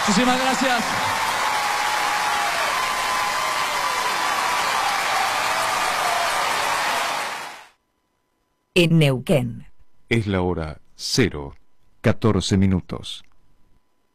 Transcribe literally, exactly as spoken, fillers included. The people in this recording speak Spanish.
Muchísimas gracias. En Neuquén. Es la hora cero catorce minutos.